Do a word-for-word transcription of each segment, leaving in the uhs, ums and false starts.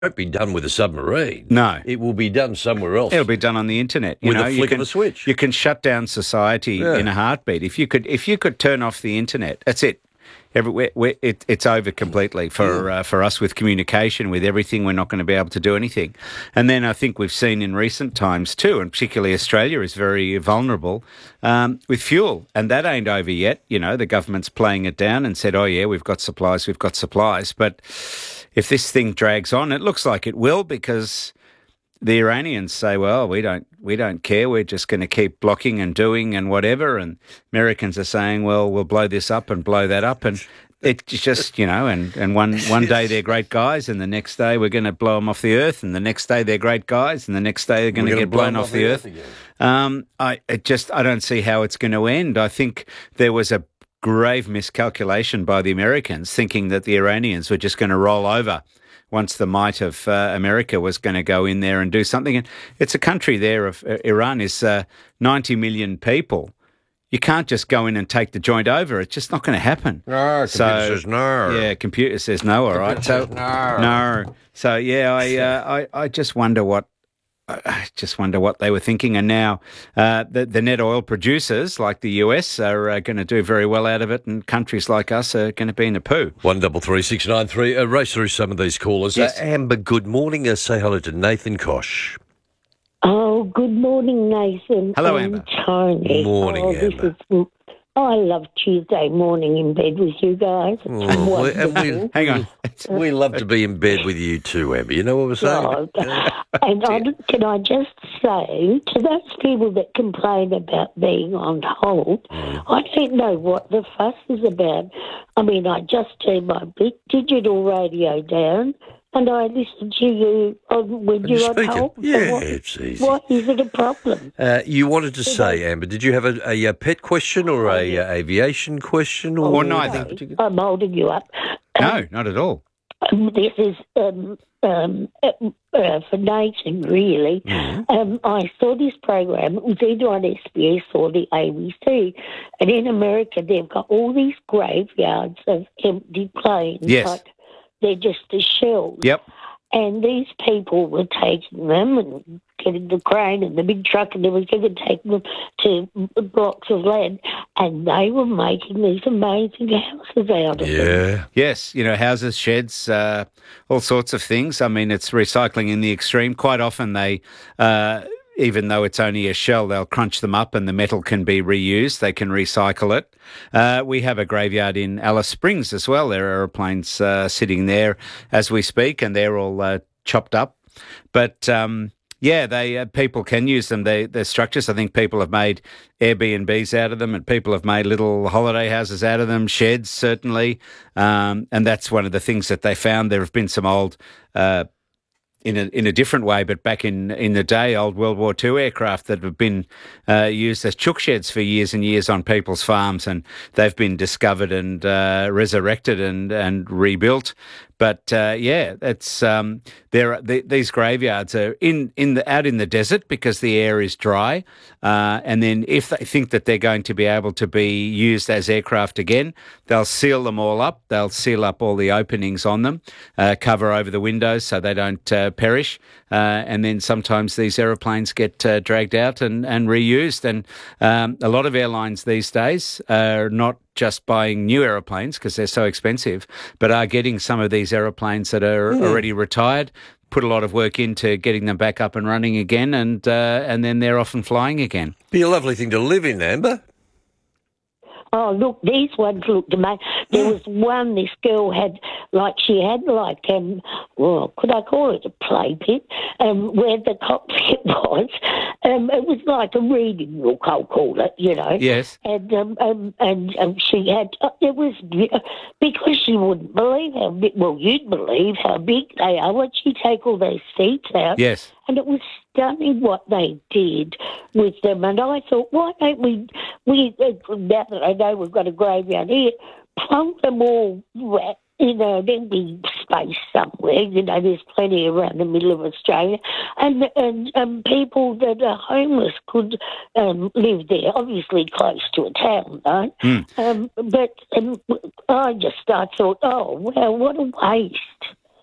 won't be done with a submarine. No. It will be done somewhere else. It'll be done on the internet. You with know, a you flick can, of a switch. You can shut down society Yeah. in a heartbeat. If you could, if you could turn off the internet, that's it. Everywhere, it, it's over completely for uh, for us with communication, with everything. We're not going to be able to do anything. And then I think we've seen in recent times too, and particularly Australia is very vulnerable um, with fuel, and that ain't over yet. You know, the government's playing it down and said, "Oh yeah, we've got supplies, we've got supplies." But if this thing drags on, it looks like it will, because the Iranians say, well, we don't we don't care, we're just going to keep blocking and doing and whatever. And Americans are saying, well, we'll blow this up and blow that up. And it's just, you know, and, and one, one day they're great guys and the next day we're going to blow them off the earth, and the next day they're great guys and the next day they're going to get blown off the earth. Um, I it just I don't see how it's going to end. I think there was a grave miscalculation by the Americans, thinking that the Iranians were just going to roll over once the might of uh, America was going to go in there and do something. And it's a country there of uh, Iran is uh, ninety million people. You can't just go in and take the joint over. It's just not going to happen. No, computer so, says no. Yeah, computer says no, all right. So, no. no. So, yeah, I, uh, I, I just wonder what, I just wonder what they were thinking. And now uh, the, the net oil producers, like the U S, are uh, going to do very well out of it, and countries like us are going to be in a poo. One double three six nine three. Uh, race through some of these callers. Yes. Uh, Amber, good morning. Uh, say hello to Nathan Kosh. Oh, good morning, Nathan. Hello, and Amber. Tony. Morning, oh, this Amber. Is, oh, I love Tuesday morning in bed with you guys. It's Oh, we- and we, wonderful. Hang on. we love to be in bed with you too, Amber. You know what we're saying? Oh, and I, can I just say to those people that complain about being on hold, Mm. I don't know what the fuss is about. I mean, I just turned my big digital radio down and I listen to you on, when you're you're on speaking. hold. Yeah, what, it's easy. What is it a problem? Uh, you wanted to say, Amber, did you have a, a, uh pet question or a uh, aviation question? Or, Or neither. Okay, I'm holding you up. No, not at all. Um, this is um, um, uh, uh, for Nathan, really. Mm-hmm. Um, I saw this program. It was either on S B S or the A B C. And in America, they've got all these graveyards of empty planes. Yes. Like they're just the shells. Yep. And these people were taking them and getting the crane and the big truck and everything and taking them to blocks of land, and they were making these amazing houses out of them. Yeah. Yes, you know, houses, sheds, uh, all sorts of things. I mean, it's recycling in the extreme. Quite often they, uh, even though it's only a shell, they'll crunch them up and the metal can be reused. They can recycle it. Uh, we have a graveyard in Alice Springs as well. There are aeroplanes uh, sitting there as we speak, and they're all uh, chopped up. But um, yeah, they uh, people can use them. They, they're structures. I think people have made Airbnbs out of them, and people have made little holiday houses out of them, sheds certainly. Um, and that's one of the things that they found. There have been some old uh in a in a different way, but back in, in the day, old World War Two aircraft that have been uh, used as chook sheds for years and years on people's farms, and they've been discovered and uh, resurrected and, and rebuilt. But uh, yeah, it's um, there. Are, the, these graveyards are in in the out in the desert because the air is dry, uh, and then if they think that they're going to be able to be used as aircraft again, they'll seal them all up. They'll seal up all the openings on them, uh, cover over the windows so they don't uh, perish, uh, and then sometimes these aeroplanes get uh, dragged out and, and reused. And um, a lot of airlines these days are not just buying new aeroplanes because they're so expensive, but are getting some of these aeroplanes that are mm. already retired, put a lot of work into getting them back up and running again, and uh, and then they're off and flying again. Be a lovely thing to live in, Amber. Oh, look, these ones look amazing. There was one, this girl had, like, she had, like, um, well, could I call it a play pit, um, where the cockpit was. Um, it was like a reading room, I'll call it, you know. Yes. And um, um, and um, she had, uh, it was, because she wouldn't believe how big, well, you'd believe how big they are. Would she take all those seats out? Yes. And it was stunning what they did with them. And I thought, why don't we, we now that I know we've got a graveyard here, plunk them all, you know, there'd be space somewhere. You know, there's plenty around the middle of Australia. And and um, people that are homeless could um, live there, obviously close to a town, though. Mm. Um, but um, I just I thought, oh, well, what a waste.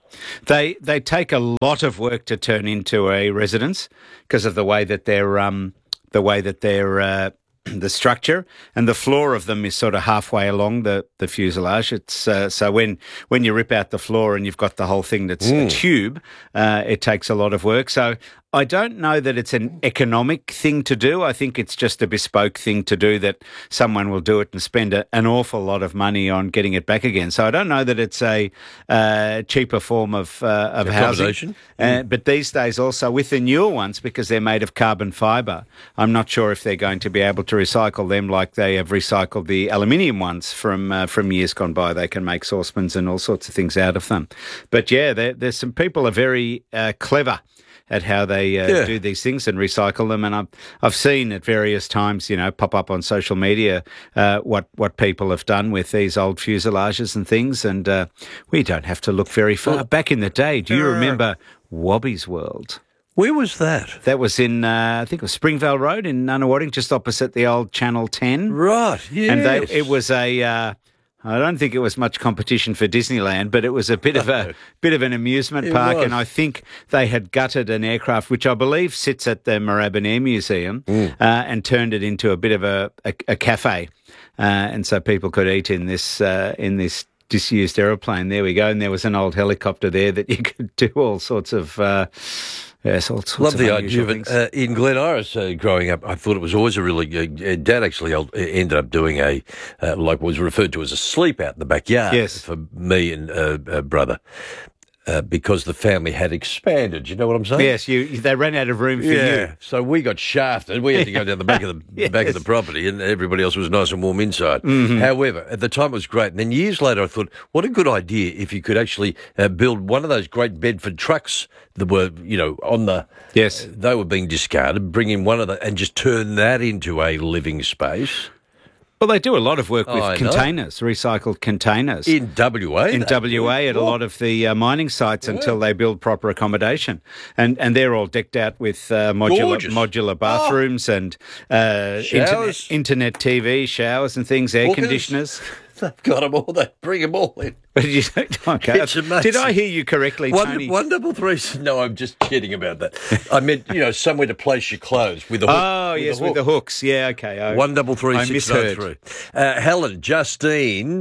They they take a lot of work to turn into a residence because of the way that they're um the way that they're uh, the structure, and the floor of them is sort of halfway along the, the fuselage. It's uh, so when when you rip out the floor and you've got the whole thing that's mm. a tube, uh, it takes a lot of work. So I don't know that it's an economic thing to do. I think it's just a bespoke thing to do that someone will do it and spend a, an awful lot of money on getting it back again. So I don't know that it's a uh, cheaper form of uh, of housing. Uh, but these days also with the newer ones, because they're made of carbon fibre, I'm not sure if they're going to be able to recycle them like they have recycled the aluminium ones from uh, from years gone by. They can make saucepans and all sorts of things out of them. But yeah, there, there's some people are very uh, clever at how they uh, yeah. do these things and recycle them. And I've, I've seen at various times, you know, pop up on social media uh, what, what people have done with these old fuselages and things. And uh, we don't have to look very far. Well, back in the day, do you uh, remember Wobby's World? Where was that? That was in, uh, I think it was Springvale Road in Nunawading, just opposite the old Channel ten. Right, yes. And they, it was a... Uh, I don't think it was much competition for Disneyland, but it was a bit of a bit of an amusement it park, was. And I think they had gutted an aircraft, which I believe sits at the Moorabbin Air Museum, mm. uh, and turned it into a bit of a, a, a cafe, uh, and so people could eat in this uh, in this disused aeroplane. There we go, and there was an old helicopter there that you could do all sorts of. Uh, Yes, all sorts Love of the idea of things. it. Uh, in Glen Iris, uh, growing up, I thought it was always a really uh, Dad actually ended up doing a uh, like was referred to as a sleep out in the backyard. Yes. For me and uh, uh, brother. Uh, because the family had expanded. You know what I'm saying? Yes, you. They ran out of room for yeah. you. So we got shafted. We had to go down the back of the yes. back of the property, and everybody else was nice and warm inside. Mm-hmm. However, at the time it was great. And then years later, I thought, what a good idea if you could actually uh, build one of those great Bedford trucks that were, you know, on the yes, uh, they were being discarded. Bring in one of the and just turn that into a living space. Well, they do a lot of work with oh, containers, recycled containers. In W A? In W A at a lot of the uh, mining sites yeah. until they build proper accommodation. And and they're all decked out with uh, modular modular bathrooms oh. and uh, internet, internet T V, showers and things, air Walkers. Conditioners. They've got them all. They bring them all in. Did, you, okay. Did I hear you correctly, one, Tony? One double three. No, I'm just kidding about that. I meant, you know, somewhere to place your clothes with a hook. Oh, with yes, hook. with the hooks. Yeah, okay. I, one double three I six nine three. Uh, Helen, Justine,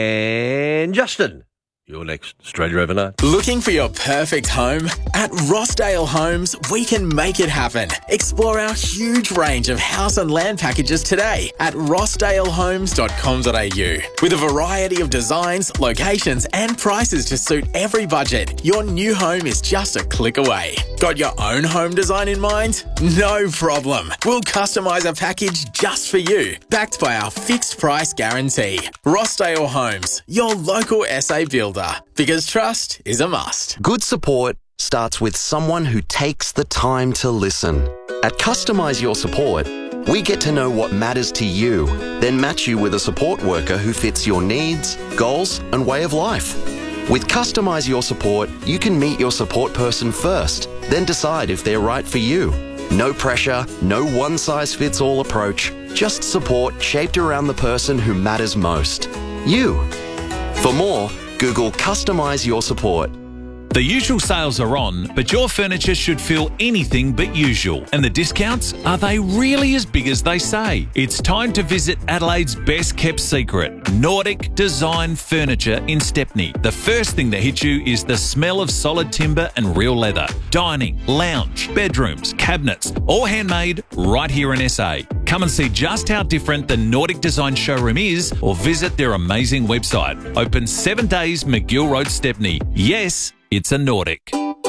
and Justin. You're next. Australia Overnight. Looking for your perfect home? At Rossdale Homes, we can make it happen. Explore our huge range of house and land packages today at rossdale homes dot com dot a u. With a variety of designs, locations and prices to suit every budget, your new home is just a click away. Got your own home design in mind? No problem. We'll customise a package just for you, backed by our fixed price guarantee. Rossdale Homes, your local S A builder. Because trust is a must. Good support starts with someone who takes the time to listen. At Customise Your Support, we get to know what matters to you, then match you with a support worker who fits your needs, goals, and way of life. With Customise Your Support, you can meet your support person first, then decide if they're right for you. No pressure, no one-size-fits-all approach, just support shaped around the person who matters most. You. For more, Google Customise Your Support. The usual sales are on, but your furniture should feel anything but usual. And the discounts, are they really as big as they say? It's time to visit Adelaide's best kept secret, Nordic Design Furniture in Stepney. The first thing that hits you is the smell of solid timber and real leather. Dining, lounge, bedrooms, cabinets, all handmade right here in S A. Come and see just how different the Nordic Design showroom is, or visit their amazing website. Open seven days, McGill Road, Stepney. Yes, it's a Nordic.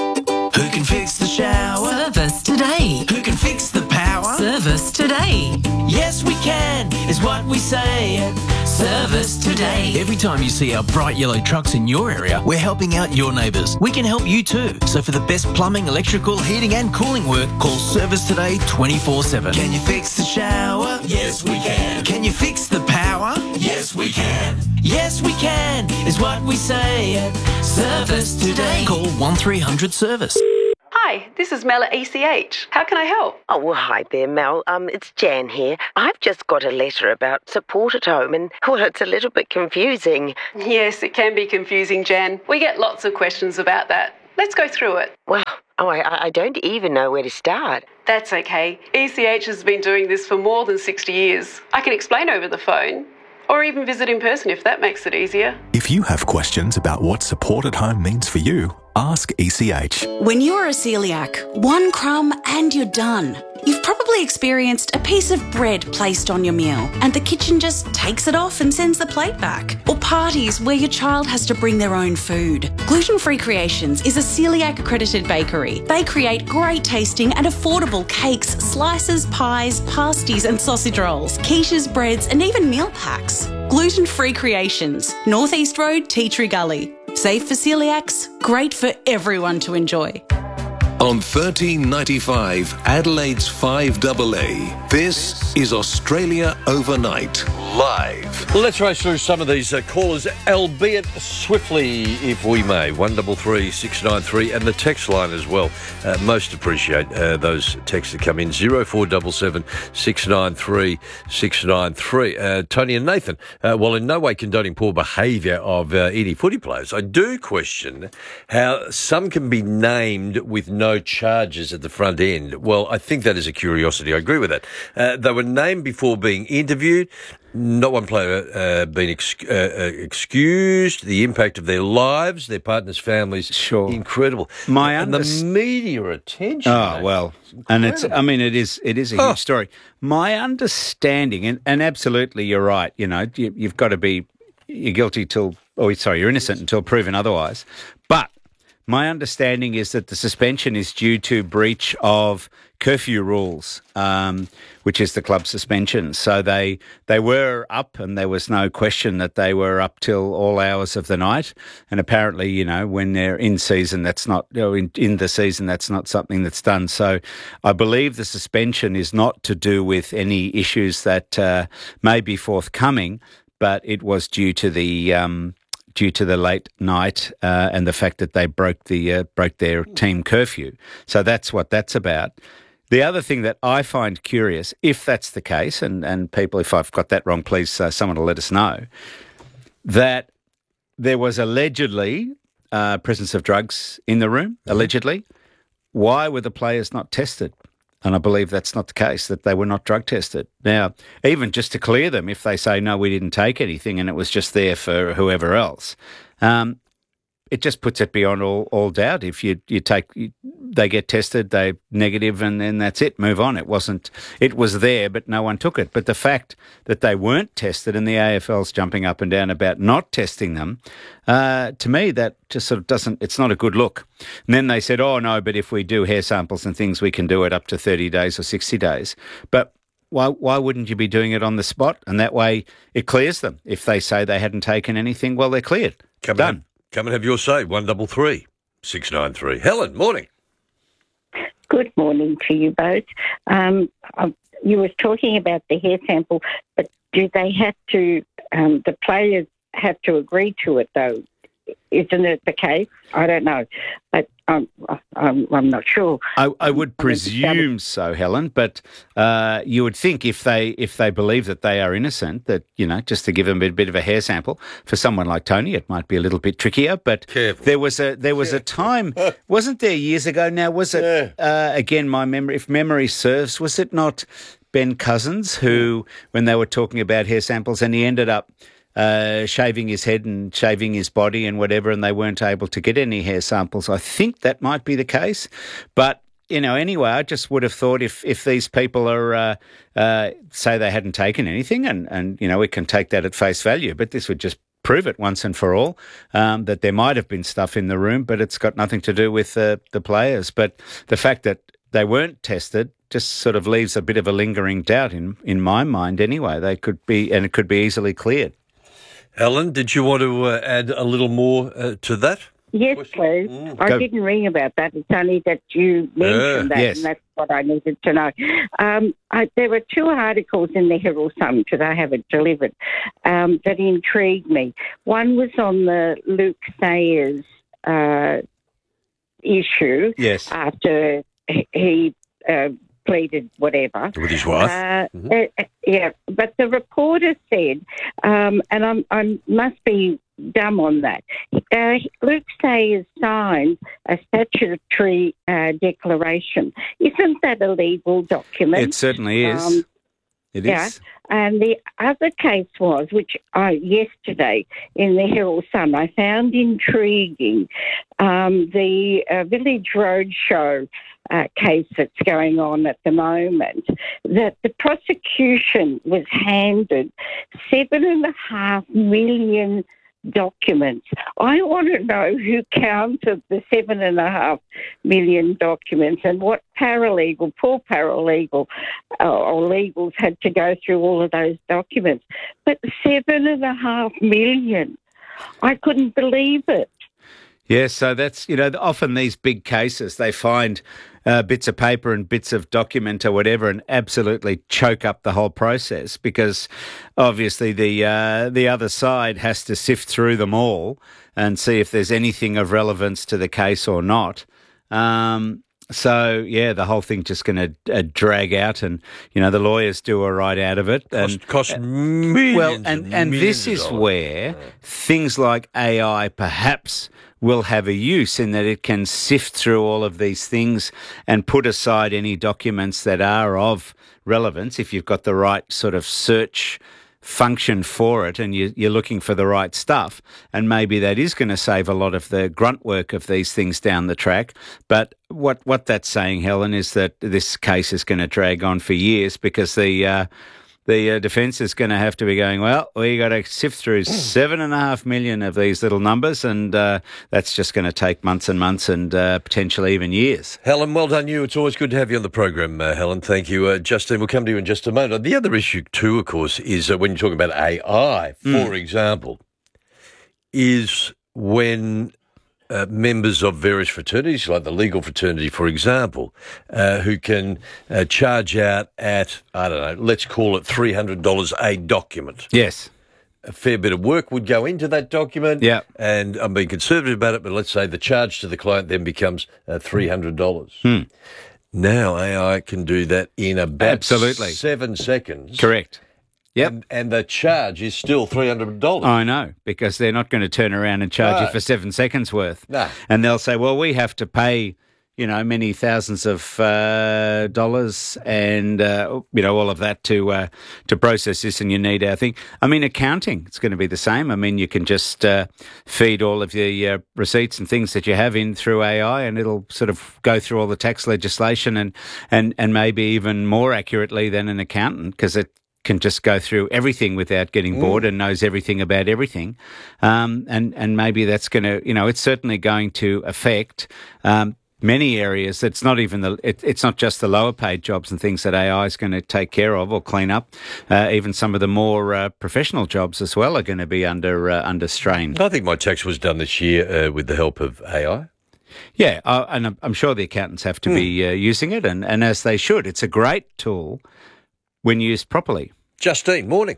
Who can fix the shower? Service today. Who can fix the power? Service today. Yes, we can, is what we say at Service Today. Every time you see our bright yellow trucks in your area, we're helping out your neighbours. We can help you too. So for the best plumbing, electrical, heating and cooling work, call Service Today twenty-four seven. Can you fix the shower? Yes, we can. Can you fix the power? Yes, we can. Yes, we can, is what we say at Service Today. Call one three hundred service. Hi, Hi, this is Mel at E C H. How can I help? Oh, well, hi there, Mel. Um, it's Jan here. I've just got a letter about support at home and, well, it's a little bit confusing. Yes, it can be confusing, Jan. We get lots of questions about that. Let's go through it. Well, oh, I, I don't even know where to start. That's okay. E C H has been doing this for more than sixty years. I can explain over the phone, or even visit in person if that makes it easier. If you have questions about what support at home means for you, ask E C H. When you are a celiac, one crumb and you're done. You've probably experienced a piece of bread placed on your meal and the kitchen just takes it off and sends the plate back. Or parties where your child has to bring their own food. Gluten Free Creations is a celiac accredited bakery. They create great tasting and affordable cakes, slices, pies, pasties and sausage rolls, quiches, breads and even meal packs. Gluten Free Creations, North East Road, Tea Tree Gully. Safe for celiacs, great for everyone to enjoy. On thirteen ninety-five, Adelaide's five A A, this is Australia Overnight, live. Let's race through some of these uh, callers, albeit swiftly, if we may. one three three, six nine three, and the text line as well. Uh, most appreciate uh, those texts that come in. zero four seven seven, six nine three, six nine three. Uh, Tony and Nathan, uh, while in no way condoning poor behaviour of uh, any footy players, I do question how some can be named with no charges at the front end. Well, I think that is a curiosity. I agree with that. Uh, they were named before being interviewed. Not one player uh, been ex- uh, uh, excused. The impact of their lives, their partners' families, sure, incredible. My and underst- the media attention. Oh well, and it's. I mean, it is. It is a huge oh. story. My understanding, and, and absolutely, you're right. You know, you, you've got to be. You're guilty till. Oh, sorry, you're innocent until proven otherwise. But my understanding is that the suspension is due to breach of curfew rules, um, which is the club suspension. So they they were up, and there was no question that they were up till all hours of the night. And apparently, you know, when they're in season, that's not you know, in, in the season, that's not something that's done. So I believe the suspension is not to do with any issues that uh, may be forthcoming, but it was due to the. Um, due to the late night uh, and the fact that they broke the uh, broke their team curfew. So that's what that's about. The other thing that I find curious, if that's the case, and, and people, if I've got that wrong, please uh, someone will let us know, that there was allegedly uh, presence of drugs in the room, allegedly. Why were the players not tested? And I believe that's not the case, that they were not drug tested. Now, even just to clear them, if they say, no, we didn't take anything and it was just there for whoever else, um, it just puts it beyond all, all doubt. If you you take, you, they get tested, they're negative, and then that's it, move on. It wasn't, it was there, but no one took it. But the fact that they weren't tested and the A F L's jumping up and down about not testing them, uh, to me, that just sort of doesn't, it's not a good look. And then they said, oh, no, but if we do hair samples and things, we can do it up to thirty days or sixty days. But why why wouldn't you be doing it on the spot? And that way it clears them. If they say they hadn't taken anything, well, they're cleared. Come Done. On. Come and have your say. one three three, six nine three. Helen, morning. Good morning to you both. Um, you were talking about the hair sample, but do they have to, um, the players have to agree to it though? Isn't it the case? I don't know, but um, I'm, I'm not sure. I, I would presume so, Helen. But uh, you would think if they if they believe that they are innocent, that you know, just to give them a bit, bit of a hair sample. For someone like Tony, it might be a little bit trickier. But Careful. there was a there was a time, wasn't there, years ago? Now was it yeah. uh, again? My memory, if memory serves, was it not Ben Cousins who, when they were talking about hair samples, and he ended up. Uh, shaving his head and shaving his body and whatever, and they weren't able to get any hair samples. I think that might be the case. But, you know, anyway, I just would have thought if, if these people are, uh, uh, say they hadn't taken anything, and, and, you know, we can take that at face value, but this would just prove it once and for all, um, that there might have been stuff in the room, but it's got nothing to do with uh, the players. But the fact that they weren't tested just sort of leaves a bit of a lingering doubt in, in my mind anyway. They could be, and it could be easily cleared. Helen, did you want to uh, add a little more uh, to that? Yes, question? please. Mm. I Go. didn't ring about that. It's only that you mentioned Uh, that, yes. and that's what I needed to know. Um, I, there were two articles in the Herald Sun, because I have it delivered, um, that intrigued me. One was on the Luke Sayers uh, issue Yes. after he uh, pleaded whatever. With his wife? Uh, Mhm. uh, yeah, but the reporter said, um, and I'm, I must be dumb on that, uh, Luke Sayers signed a statutory uh, declaration. Isn't that a legal document? It certainly is. Um, it yeah. is. And the other case was, which I yesterday in the Herald Sun I found intriguing, um, the uh, Village Roadshow uh, case that's going on at the moment, that the prosecution was handed seven and a half million documents. I want to know who counted the seven and a half million documents and what paralegal, poor paralegal uh, or legals had to go through all of those documents. But seven and a half million. I couldn't believe it. Yeah, so that's, you know, often these big cases, they find uh, bits of paper and bits of document or whatever and absolutely choke up the whole process because obviously the uh, the other side has to sift through them all and see if there's anything of relevance to the case or not. Um, so, yeah, the whole thing's just going to uh, drag out and, you know, the lawyers do a right out of it. Cost, and, cost millions Well, and, and, and millions this is of dollars. where things like A I perhaps will have a use in that it can sift through all of these things and put aside any documents that are of relevance if you've got the right sort of search function for it and you, you're looking for the right stuff. And maybe that is going to save a lot of the grunt work of these things down the track. But what, what that's saying, Helen, is that this case is going to drag on for years because the... Uh, The uh, defence is going to have to be going, well, we got to sift through seven and a half million of these little numbers, and uh, that's just going to take months and months and uh, potentially even years. Helen, well done you. It's always good to have you on the program, uh, Helen. Thank you. Uh, Justine, we'll come to you in just a moment. The other issue too, of course, is uh, when you're talking about A I, for Mm. example, is when Uh, members of various fraternities, like the legal fraternity, for example, uh, who can uh, charge out at, I don't know, let's call it three hundred dollars a document. Yes. A fair bit of work would go into that document. Yeah. And I'm being conservative about it, but let's say the charge to the client then becomes uh, three hundred dollars. Hmm. Now A I can do that in about Absolutely. seven seconds. Correct. Yep. And, and the charge is still three hundred dollars. I know, because they're not going to turn around and charge No. you for seven seconds worth. No. And they'll say, well, we have to pay, you know, many thousands of uh, dollars and, uh, you know, all of that to uh, to process this, and you need our thing. I mean, accounting, it's going to be the same. I mean, you can just uh, feed all of the uh, receipts and things that you have in through A I, and it'll sort of go through all the tax legislation and, and, and maybe even more accurately than an accountant, because it can just go through everything without getting bored and knows everything about everything. Um, and, and maybe that's going to, you know, it's certainly going to affect um, many areas. It's not even the, it, it's not just the lower paid jobs and things that A I is going to take care of or clean up. Uh, even some of the more uh, professional jobs as well are going to be under, uh, under strain. I think my tax was done this year uh, with the help of A I. Yeah, uh, and I'm, I'm sure the accountants have to be uh, using it, and, and as they should. It's a great tool when used properly. Justine, morning.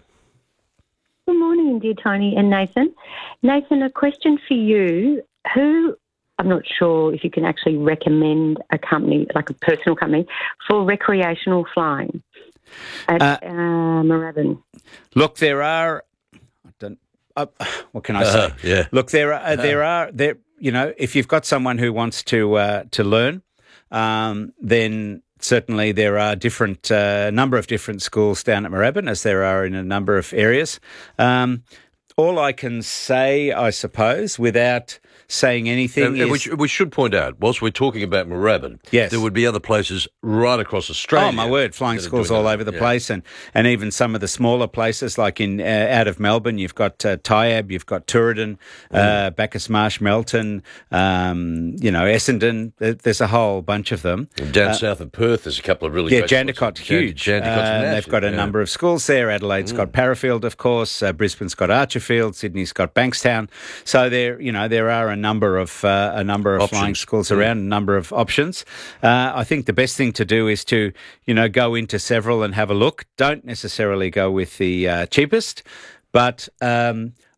Good morning, dear Tony and Nathan. Nathan, a question for you. Who, I'm not sure if you can actually recommend a company, like a personal company, for recreational flying at uh, uh, Moorabbin? Look, there are, I don't, uh, what can I say? Uh, yeah. Look, there are, uh, there are, there. You know, if you've got someone who wants to uh, to learn, um, then certainly there are different uh, number of different schools down at Moorabbin, as there are in a number of areas. Um, all I can say, I suppose, without saying anything, Uh, is... we, sh- we should point out, whilst we're talking about Moorabbin, Yes. there would be other places right across Australia. Oh, my word, flying that are schools doing all that. over the Yeah. place, and, and even some of the smaller places, like in uh, out of Melbourne, you've got uh, Tyab, you've got Tooradin, uh, Bacchus Marsh, Melton, um, you know, Essendon. There- There's a whole bunch of them. And down Uh, south of Perth, there's a couple of really Yeah, great Jandakot, spots. huge. Jand- Jandakots Uh, massive, they've got a yeah. number of schools there. Adelaide's got Parafield, of course. Uh, Brisbane's got Archerfield. Sydney's got Bankstown. So there, you know, there are a number of uh, a number of Options. flying schools around, a number of options. Uh, I think the best thing to do is to, you know, go into several and have a look. Don't necessarily go with the uh, cheapest, but um,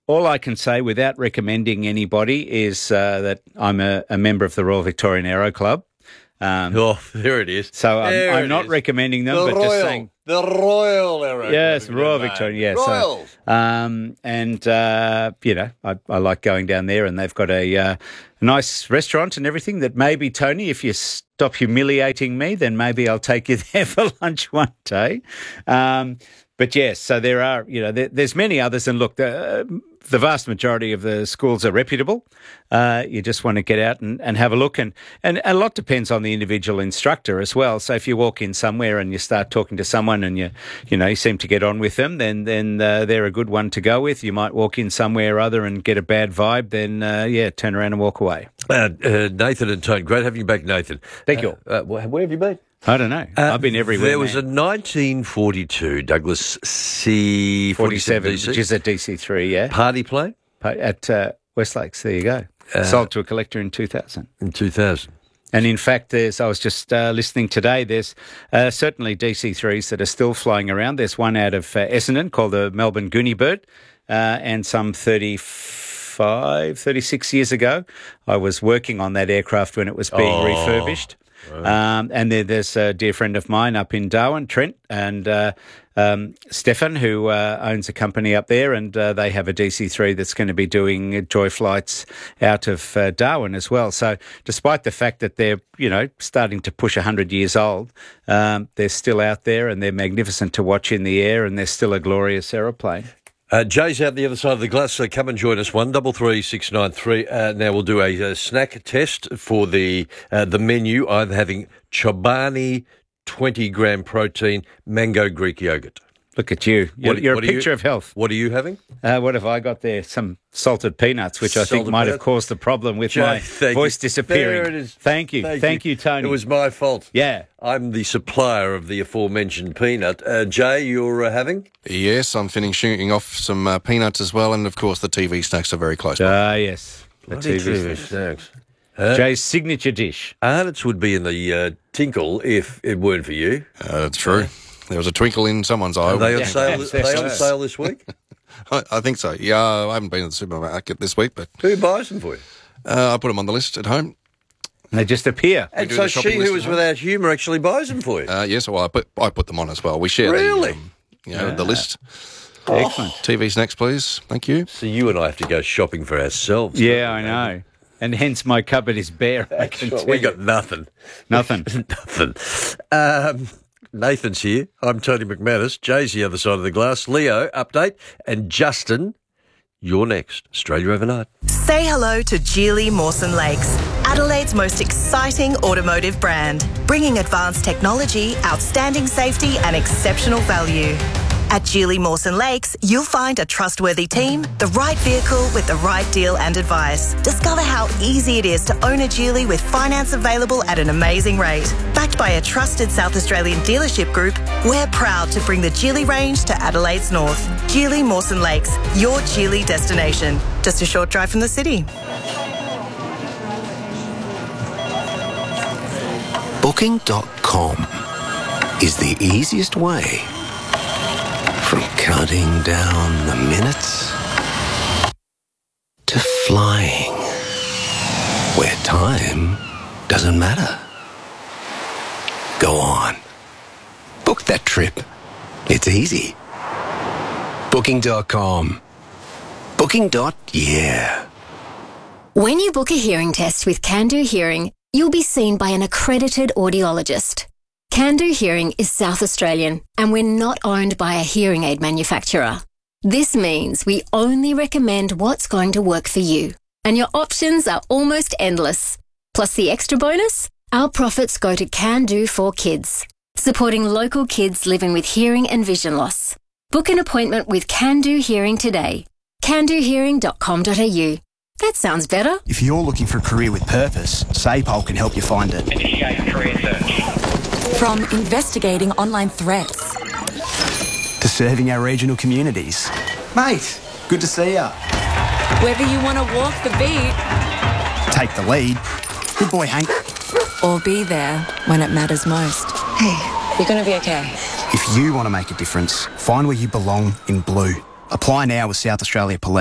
all I can say without recommending anybody is uh, that I'm a, a member of the Royal Victorian Aero Club. Um, oh, there it is. So I'm, There I'm it not is. recommending them, The but Royal, just saying. the Royal Aero. Yes, Club, Royal mate. Victorian, yes. Royal. So, um, and, uh, you know, I, I like going down there, and they've got a uh, nice restaurant and everything that maybe, Tony, if you stop humiliating me, then maybe I'll take you there for lunch one day. Um, but, yes, so there are, you know, there, there's many others. And, look, the, uh, the vast majority of the schools are reputable. Uh, you just want to get out and, and have a look. And, and a lot depends on the individual instructor as well. So if you walk in somewhere and you start talking to someone and you, you know, you seem to get on with them, then then uh, they're a good one to go with. You might walk in somewhere or other and get a bad vibe, then, uh, yeah, turn around and walk away. Uh, uh, Nathan and Tone, great having you back, Nathan. Thank you. Uh, uh, where have you been? I don't know. Uh, I've been everywhere. There was man. a nineteen forty-two Douglas C forty-seven, D C, which is a D C three, yeah. party plane At uh, West Lakes, there you go. Uh, Sold to a collector in two thousand. in two thousand. And in fact, there's, I was just uh, listening today, there's uh, certainly D C threes that are still flying around. There's one out of uh, Essendon called the Melbourne Goonie Bird, uh, and some thirty-five, thirty-six years ago, I was working on that aircraft when it was being Oh. refurbished. Um, and then there's a dear friend of mine up in Darwin, Trent, and uh, um, Stefan, who uh, owns a company up there, and uh, they have a D C three that's going to be doing joy flights out of uh, Darwin as well. So despite the fact that they're, you know, starting to push one hundred years old, um, they're still out there and they're magnificent to watch in the air, and they're still a glorious aeroplane. Uh, Jay's out the other side of the glass, so come and join us. One double three six nine three. Uh, now we'll do a, uh snack test for the uh, the menu. I'm having Chobani twenty gram protein mango Greek yogurt. Look at you. You're, What- you're what a are you- picture of health. What are you having? Uh, what have I got there? Some salted peanuts, which I think Salted might have peanuts? caused the problem with Jay, my thank voice you. disappearing. There it is. Thank you. Thank, Thank you. Tony. It was my fault. Yeah. I'm the supplier of the aforementioned peanut. Uh, Jay, you're uh, having? Yes, I'm finishing off some uh, peanuts as well, and of course the T V snacks are very close. Ah, yes. The Bloody T V T V snacks. snacks. Huh? Jay's signature dish. Arnott's would be in the uh, tinkle if it weren't for you. Uh, that's true. There was a twinkle in someone's eye. Are they on Yeah, sale? yes, Are they yes, on yes. sale this week? I, I think so. Yeah, I haven't been to the supermarket this week, but Who buys them for you? uh, I put them on the list at home. They just appear. And do so the shopping she list who at was home. without humour actually buys them for you. Uh, yes, well, I put I put them on as well. We share Really? the, um, you know, the Yeah. list. Excellent. T V snacks, please. Thank you. So you and I have to go shopping for ourselves. Yeah, I know. And hence my cupboard is bare. I That's can right. tell We you. got nothing. Nothing. Nothing. Um, Nathan's here. I'm Tony McManus. Jay's the other side of the glass. Leo, update. And Justin, you're next. Australia Overnight. Say hello to Geely Mawson Lakes, Adelaide's most exciting automotive brand, bringing advanced technology, outstanding safety and exceptional value. At Geely Mawson Lakes, you'll find a trustworthy team, the right vehicle with the right deal and advice. Discover how easy it is to own a Geely with finance available at an amazing rate. Backed by a trusted South Australian dealership group, we're proud to bring the Geely range to Adelaide's north. Geely Mawson Lakes, your Geely destination. Just a short drive from the city. Booking dot com is the easiest way from counting down the minutes to flying where time doesn't matter. Go on. Book that trip. It's easy. Booking dot com. Booking. Yeah. When you book a hearing test with Can-Do Hearing, you'll be seen by an accredited audiologist. Can-Do Hearing is South Australian, and we're not owned by a hearing aid manufacturer. This means we only recommend what's going to work for you, and your options are almost endless. Plus the extra bonus, our profits go to Can-Do for Kids, supporting local kids living with hearing and vision loss. Book an appointment with Can-Do Hearing today. can do hearing dot com dot a u. That sounds better. If you're looking for a career with purpose, SAPOL can help you find it. Initiate career search. From investigating online threats To serving our regional communities. Mate, good to see ya. Whether you want to walk the beat, Take the lead. Good boy, Hank. or be there when it matters most. Hey, you're going to be okay. If you want to make a difference, find where you belong in blue. Apply now with South Australia Police.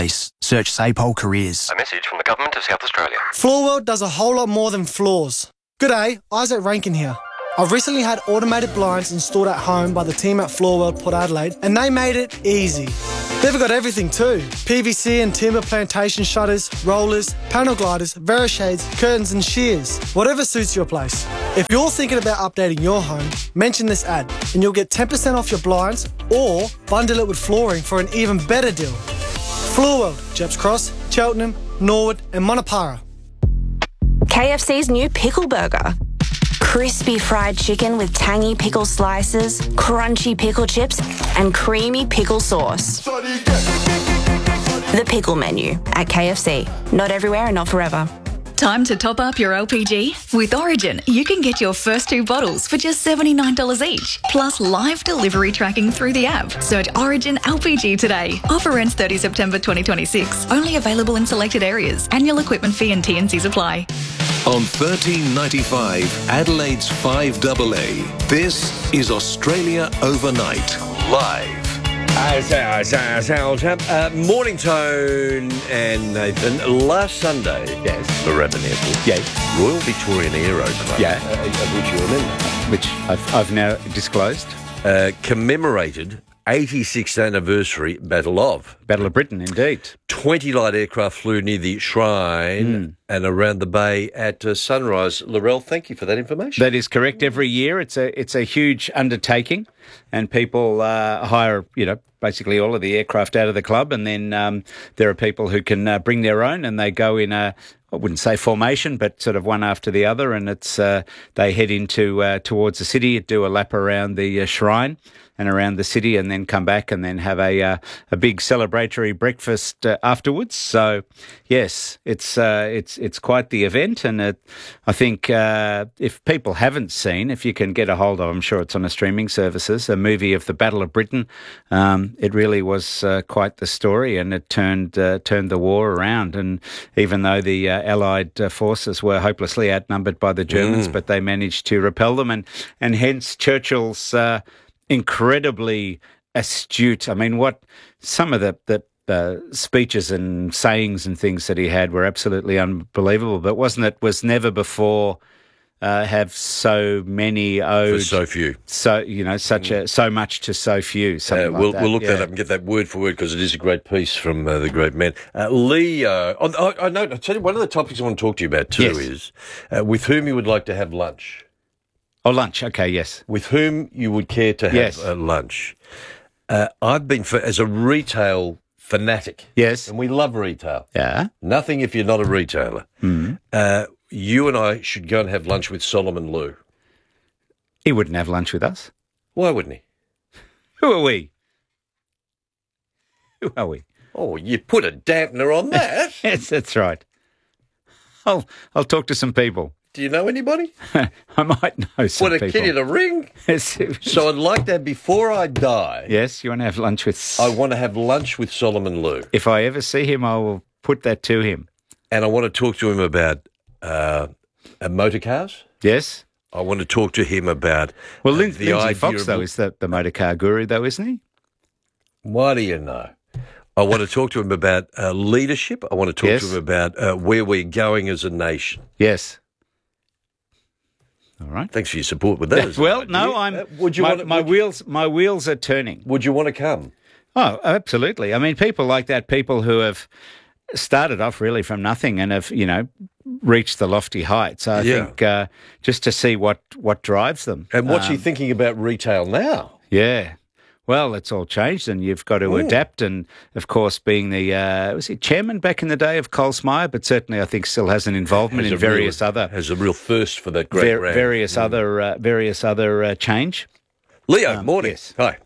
Search SAPOL Careers. A message from the Government of South Australia. Floorworld does a whole lot more than floors. G'day, Isaac Rankin here. I've recently had automated blinds installed at home by the team at Floorworld Port Adelaide, and they made it easy. They've got everything too. P V C and timber plantation shutters, rollers, panel gliders, Verishades, curtains and shears. Whatever suits your place. If you're thinking about updating your home, mention this ad and you'll get ten percent off your blinds or bundle it with flooring for an even better deal. Floorworld, Jeps Cross, Cheltenham, Norwood and Monopara. K F C's new pickle burger. Crispy fried chicken with tangy pickle slices, crunchy pickle chips, and creamy pickle sauce. The pickle menu at K F C. Not everywhere and not forever. Time to top up your L P G? With Origin, you can get your first two bottles for just seventy-nine dollars each, plus live delivery tracking through the app. Search Origin L P G today. Offer ends thirtieth September twenty twenty-six. Only available in selected areas. Annual equipment fee and T and Cs apply. On thirteen ninety-five, Adelaide's five A A, this is Australia Overnight, live. Uh, Morning Tone and Nathan. Last Sunday, yes, the Rabbit Airport, yes, Royal Victorian Aeroplane, yeah, uh, of which you remember, which I've, I've now disclosed, uh, commemorated eighty-sixth anniversary Battle of Battle of Britain, indeed. twenty light aircraft flew near the shrine mm. and around the bay at uh, sunrise. Laurel, thank you for that information. That is correct. Every year, it's a it's a huge undertaking, and people uh, hire, you know, basically all of the aircraft out of the club, and then um, there are people who can uh, bring their own, and they go in a, I wouldn't say formation, but sort of one after the other, and it's uh, they head into uh, towards the city, do a lap around the uh, shrine and around the city, and then come back and then have a uh, a big celebratory breakfast uh, afterwards. So, yes, it's uh, it's it's quite the event, and it, I think uh, if people haven't seen, if you can get a hold of, I'm sure it's on the streaming services, a movie of the Battle of Britain. Um, it really was uh, quite the story, and it turned uh, turned the war around. And even though the uh, Allied uh, forces were hopelessly outnumbered by the Germans, mm. but they managed to repel them, and and hence Churchill's Uh, incredibly astute. I mean, what some of the, the uh, speeches and sayings and things that he had were absolutely unbelievable. But wasn't it? Was never before uh, have so many owed for so few. So you know, such a so much to so few. Something uh, we'll, like that. we'll look yeah. that up and get that word for word because it is a great piece from uh, the great man. Uh, Leo, oh, I know. I tell you, one of the topics I want to talk to you about too yes. is uh, with whom you would like to have lunch. Oh, lunch. Okay, yes. With whom you would care to have yes. uh, lunch. Uh, I've been, for, as a retail fanatic. Yes. And we love retail. Yeah. Nothing if you're not a retailer. Mm-hmm. Uh, you and I should go and have lunch with Solomon Lew. He wouldn't have lunch with us. Why wouldn't he? Who are we? Who are we? Oh, you put a dampener on that. Yes, that's right. I'll, I'll talk to some people. Do you know anybody? I might know some people. What a kid in a ring. So I'd like that before I die. Yes, you want to have lunch with... I want to have lunch with Solomon Lew. If I ever see him, I will put that to him. And I want to talk to him about uh, uh, motor cars. Yes. I want to talk to him about... Well, uh, Lin- the Lindsay idea Fox, of... though, is the, the motor car guru, though, isn't he? Why do you know? I want to talk to him about uh, leadership. I want to talk yes. to him about uh, where we're going as a nation. Yes. All right. Thanks for your support with that. Well, no, I'm. Uh, would you my, want to, my would wheels? You, my wheels are turning. Would you want to come? Oh, absolutely. I mean, people like that. People who have started off really from nothing and have, you know, reached the lofty heights. I yeah. think uh, just to see what what drives them. And what's um, he thinking about retail now? Yeah. Well, it's all changed, and you've got to Ooh. adapt. And of course, being the uh, was he chairman back in the day of Coles Myer, but certainly I think still has an involvement has in various real, other has a real thirst for that great ver- brand. various mm. other uh, various other uh, change. Leo, um, morning. Yes. Hi.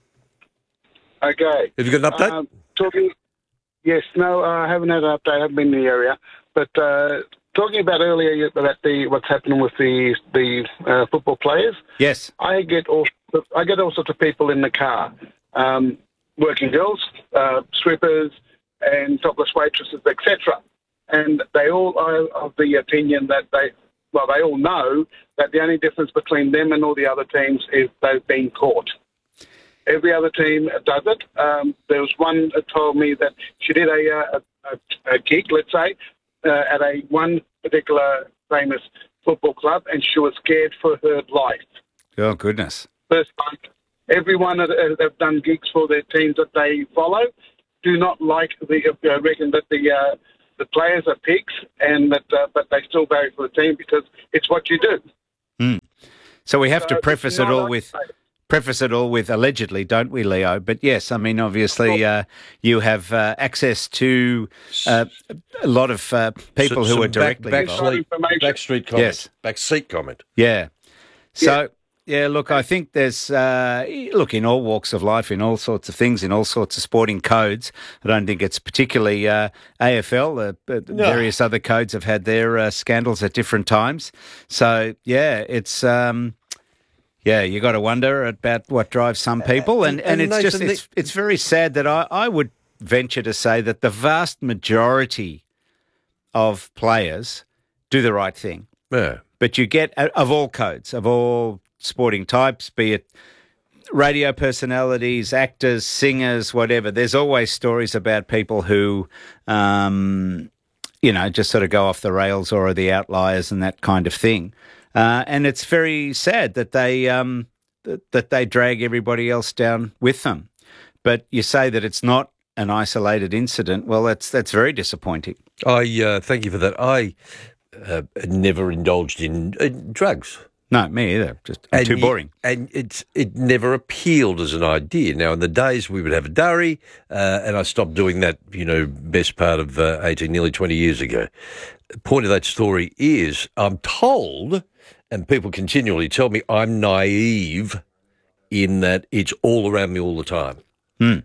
Okay. Have you got an update? Um, talking. Yes. No, I haven't had an update. I haven't been in the area, but uh, talking about earlier about the what's happening with the the uh, football players. Yes. I get all I get all sorts of people in the car. Um, working girls, uh, strippers, and topless waitresses, et cetera. And they all are of the opinion that they, well, they all know that the only difference between them and all the other teams is they've been caught. Every other team does it. Um, there was one that told me that she did a, a, a, a gig, let's say, uh, at a one particular famous football club, and she was scared for her life. Oh, goodness. First time. Everyone that uh, have done gigs for their teams that they follow do not like the uh, reckon that the uh, the players are pigs, and that uh, but they still vary for the team because it's what you do. Mm. So we have So to it's preface it not all like- with preface it all with allegedly, don't we, Leo? But yes, I mean, obviously, uh, you have uh, access to uh, a lot of uh, people So- who some are directly back, involved. backstreet, backstreet comment. Yes. Backseat comment. Yeah. So, yeah, look, I think there's, uh, look, in all walks of life, in all sorts of things, in all sorts of sporting codes, I don't think it's particularly uh, A F L. Uh, but No. Various other codes have had their uh, scandals at different times. So, yeah, it's, um, yeah, you got to wonder about what drives some people. And, and, and it's just, Nathan, it's, it's very sad that I, I would venture to say that the vast majority of players do the right thing. Yeah. But you get, of all codes, of all sporting types, be it radio personalities, actors, singers, whatever, there's always stories about people who, um, you know, just sort of go off the rails or are the outliers and that kind of thing. Uh, and it's very sad that they um, that, that they drag everybody else down with them. But you say that it's not an isolated incident. Well, that's that's very disappointing. I uh, thank you for that. I uh, never indulged in uh, drugs. No, me either. Just I'm too you- boring. And it's it never appealed as an idea. Now, in the days we would have a durry, uh, and I stopped doing that, you know, best part of uh, eighteen, nearly twenty years ago. The point of that story is I'm told, and people continually tell me, I'm naive in that it's all around me all the time. Hmm.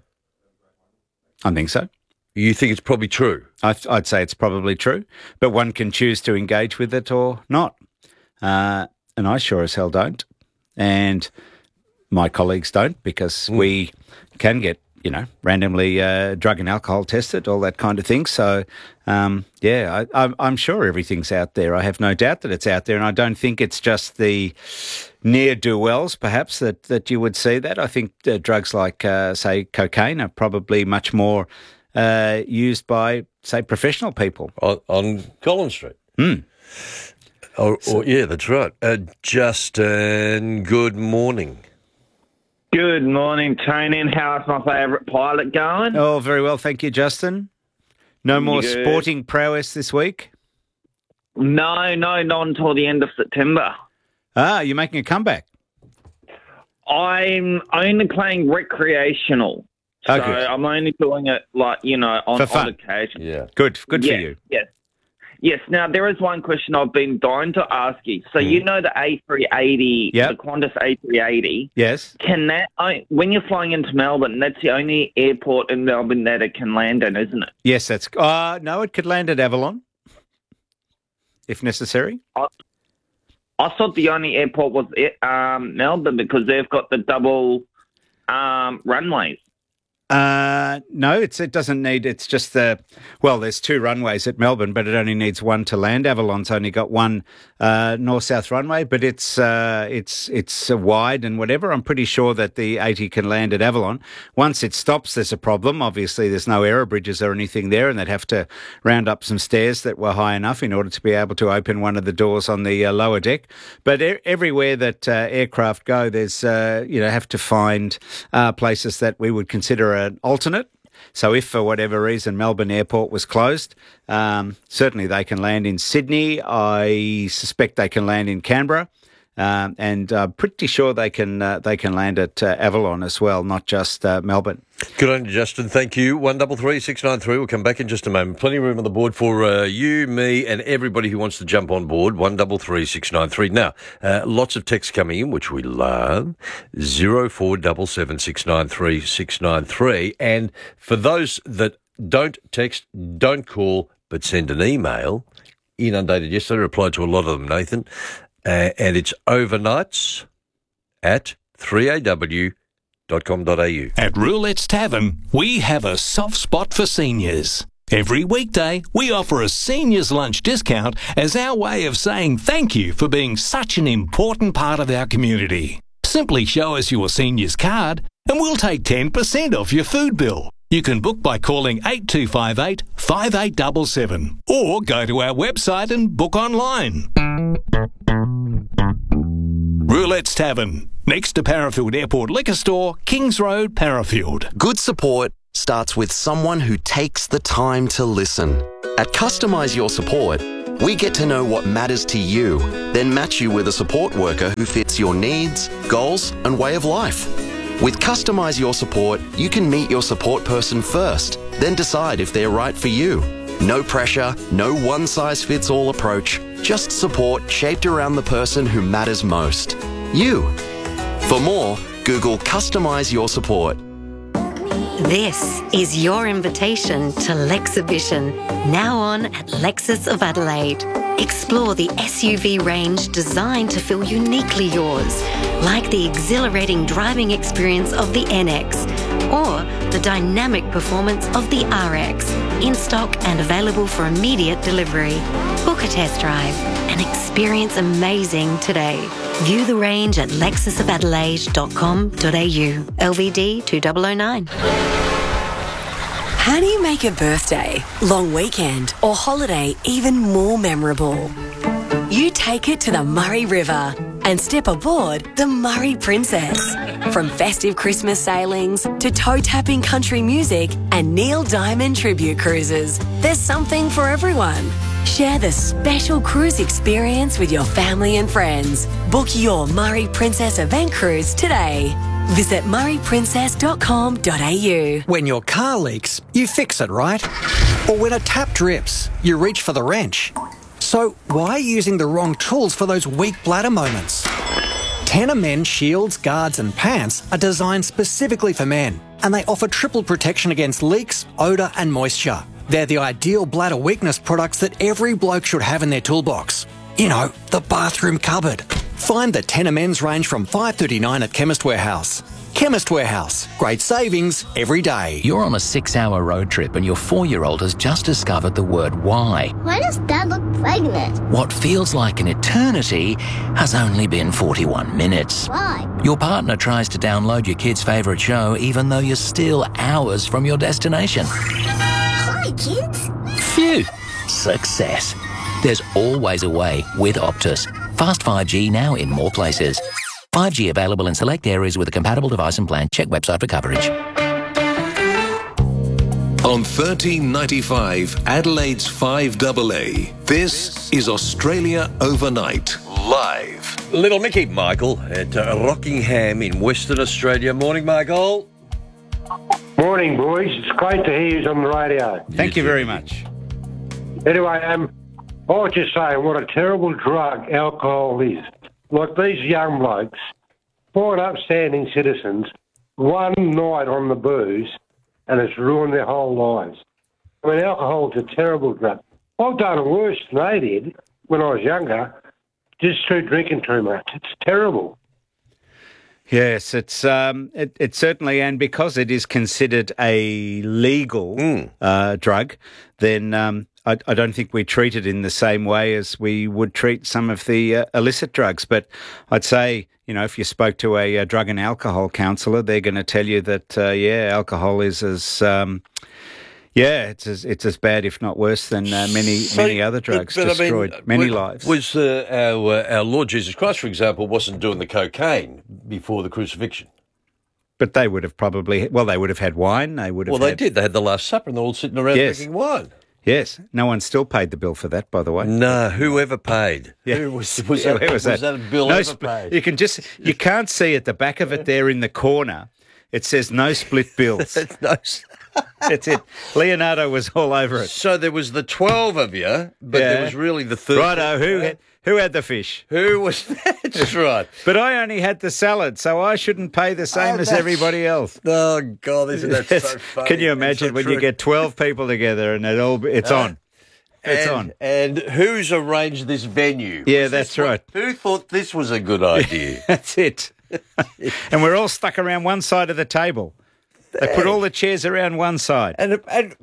I think so. You think it's probably true? I, I'd say it's probably true, but one can choose to engage with it or not. Uh, and I sure as hell don't. And my colleagues don't, because we can get, you know, randomly uh, drug and alcohol tested, all that kind of thing. So, um, yeah, I, I'm, I'm sure everything's out there. I have no doubt that it's out there. And I don't think it's just the ne'er-do-wells, perhaps, that, that you would see that. I think uh, drugs like, uh, say, cocaine are probably much more uh, used by, say, professional people. On, on Collins Street. Hmm. Or, or, yeah, that's right. Uh, Justin, good morning. Good morning, Tony. And how's my favourite pilot going? Oh, very well. Thank you, Justin. No more Good. sporting prowess this week? No, no, not until the end of September. Ah, you're making a comeback. I'm only playing recreational. Oh, so good. I'm only doing it, like, you know, on For fun. odd occasion. Yeah. Good. Good for Yes, you. Yes. Yes. Now, there is one question I've been dying to ask you. So, you know the A three eighty, Yep. the Qantas A three eighty, Yes. can that, I- when you're flying into Melbourne, that's the only airport in Melbourne that it can land in, isn't it? Yes, that's... Uh, no, it could land at Avalon, if necessary. I, I thought the only airport was um, Melbourne because they've got the double um, runways. Uh, no, it's it doesn't need. It's just the well. There's two runways at Melbourne, but it only needs one to land. Avalon's only got one uh, north-south runway, but it's uh, it's it's uh, wide and whatever. I'm pretty sure that the eighty can land at Avalon. Once it stops, there's a problem. Obviously, there's no aero bridges or anything there, and they'd have to round up some stairs that were high enough in order to be able to open one of the doors on the uh, lower deck. But e- everywhere that uh, aircraft go, there's uh, you know have to find uh, places that we would consider an alternate. So if for whatever reason Melbourne Airport was closed, um, certainly they can land in Sydney. I suspect they can land in Canberra, um, and uh, pretty sure they can uh, they can land at uh, Avalon as well, not just uh, Melbourne. Good on you, Justin. Thank you. One double three six nine three. We'll come back in just a moment. Plenty of room on the board for uh, you, me, and everybody who wants to jump on board. One double three six nine three. Now, uh, lots of texts coming in, which we love. Zero four double seven six nine three six nine three. And for those that don't text, don't call, but send an email. Inundated yesterday. Replied to a lot of them, Nathan, uh, and it's overnights at three A W. dot com dot a u. At Roulette's Tavern, we have a soft spot for seniors. Every weekday, we offer a seniors lunch discount as our way of saying thank you for being such an important part of our community. Simply show us your seniors card, and we'll take ten percent off your food bill. You can book by calling eight two five eight, five eight seven seven or go to our website and book online. Roulette's Tavern, next to Parafield Airport Liquor Store, Kings Road, Parafield. Good support starts with someone who takes the time to listen. At Customise Your Support, we get to know what matters to you, then match you with a support worker who fits your needs, goals, and way of life. With Customise Your Support, you can meet your support person first, then decide if they're right for you. No pressure, no one-size-fits-all approach, just support shaped around the person who matters most. You. For more, Google Customise Your Support. This is your invitation to Lexhibition, now on at Lexus of Adelaide. Explore the S U V range designed to feel uniquely yours, like the exhilarating driving experience of the N X or the dynamic performance of the R X, in stock and available for immediate delivery. Book a test drive and experience amazing today. View the range at lexus of adelaide dot com dot a u. L V D two thousand nine. How do you make a birthday, long weekend, or holiday even more memorable? You take it to the Murray River and step aboard the Murray Princess. From festive Christmas sailings to toe-tapping country music and Neil Diamond tribute cruises, there's something for everyone. Share the special cruise experience with your family and friends. Book your Murray Princess event cruise today. Visit murray princess dot com dot a u. When your car leaks, you fix it, right? Or when a tap drips, you reach for the wrench. So why are you using the wrong tools for those weak bladder moments? Tenor Men shields, guards and pants are designed specifically for men, and they offer triple protection against leaks, odour and moisture. They're the ideal bladder weakness products that every bloke should have in their toolbox. You know, the bathroom cupboard. Find the Tenor Men's range from five dollars thirty-nine at Chemist Warehouse. Chemist Warehouse. Great savings every day. You're on a six-hour road trip and your four-year-old has just discovered the word why. Why does Dad look pregnant? What feels like an eternity has only been forty-one minutes. Why? Your partner tries to download your kid's favourite show even though you're still hours from your destination. Hi, kids. Phew. Success. There's always a way with Optus. Fast five G now in more places. five G available in select areas with a compatible device and plan. Check website for coverage. On thirteen ninety-five, Adelaide's five A A, this is Australia Overnight, live. Little Mickey, Michael, at uh, Rockingham in Western Australia. Morning, Michael. Morning, boys. It's great to hear you on the radio. Thank you very much. Anyway, um, I was just saying what a terrible drug alcohol is. Like these young blokes, fine upstanding citizens, one night on the booze, and it's ruined their whole lives. I mean, alcohol's a terrible drug. I've done it worse than they did when I was younger, just through drinking too much. It's terrible. Yes, it's um, it, it certainly, and because it is considered a legal mm. uh, drug, then um, I, I don't think we treat it in the same way as we would treat some of the uh, illicit drugs. But I'd say, you know, if you spoke to a, a drug and alcohol counsellor, they're going to tell you that, uh, yeah, alcohol is as... Um, Yeah, it's as it's as bad, if not worse, than uh, many so, many other drugs. But, but destroyed I mean, was, many lives. Was uh, our uh, our Lord Jesus Christ, for example, wasn't doing the cocaine before the crucifixion? But they would have probably well, they would have had wine. They would have. Well, had, they did. They had the Last Supper, and they're all sitting around yes. drinking wine. Yes, no one still paid the bill for that, by the way. No, whoever paid? Yeah. Who was, was, that, was, was that? that a bill no ever sp- paid? You can just you can't see at the back of it there in the corner. It says no split bills. no. That's it. Leonardo was all over it. So there was the twelve of you, but yeah. there was really the third. Righto, who had, who had the fish? Who was that? That's right. But I only had the salad, so I shouldn't pay the same oh, as everybody else. Oh God, isn't that so funny? Can you imagine so when true. you get twelve people together and it all it's uh, on? It's and, on. And who's arranged this venue? Yeah, was that's right. What, who thought this was a good idea? That's it. And we're all stuck around one side of the table. They put all the chairs around one side. And, and when it,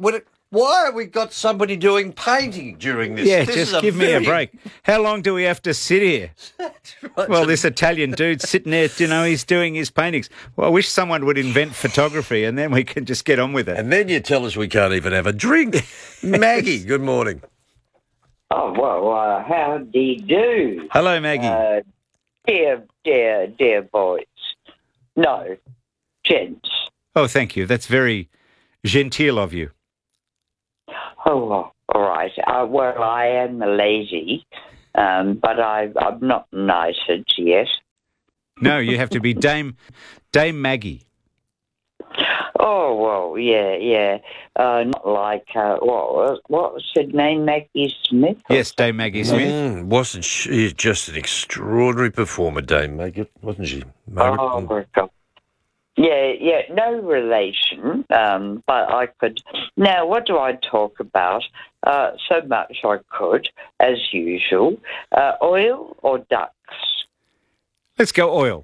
Why have we got somebody doing painting during this? Yeah, this just is a give me a very- break. How long do we have to sit here? Right, Well, so- this Italian dude sitting there, you know, he's doing his paintings. Well, I wish someone would invent photography and then we can just get on with it. And then you tell us we can't even have a drink. Maggie, good morning. Oh, well, uh, how do you do? Hello, Maggie. Uh, dear, dear, dear boys. No, gents. Oh, thank you. That's very genteel of you. Oh, well, all right. Uh, well, I am lazy, um, but I, I'm not knighted yet. No, you have to be Dame Dame Maggie. Oh, well, yeah, yeah. Uh, not like, uh, what, was- what was her name, Maggie Smith? Yes, Dame Maggie Smith. Mm, wasn't she just an extraordinary performer, Dame Maggie? Wasn't she? Margaret? Oh, my God. Yeah, yeah, no relation, um, but I could. Now, what do I talk about? Uh, so much I could, as usual. Uh, oil or ducks? Let's go oil.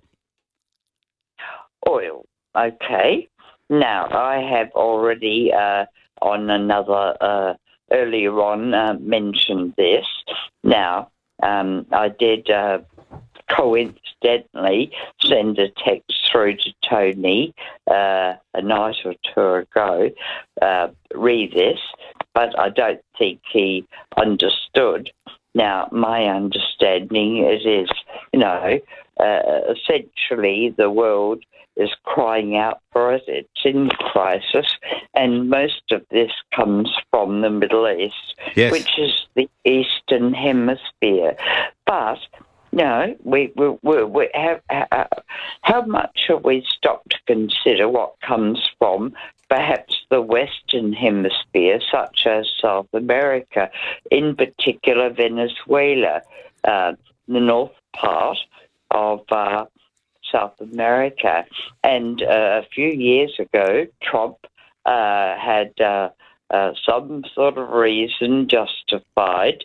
Oil, okay. Now, I have already, uh, on another, uh, earlier on, uh, mentioned this. Now, um, I did uh, coincidentally send a text through to Tony uh, a night or two ago, uh, read this, but I don't think he understood. Now, my understanding is, is you know, uh, essentially the world is crying out for it. It's in crisis, and most of this comes from the Middle East, Yes. which is the Eastern Hemisphere. But, you know, we, we, we, we have, uh, how much have we stopped to consider what comes from perhaps the Western Hemisphere, such as South America, in particular Venezuela, uh, the north part of uh, South America. And uh, a few years ago, Trump uh, had uh, uh, some sort of reason justified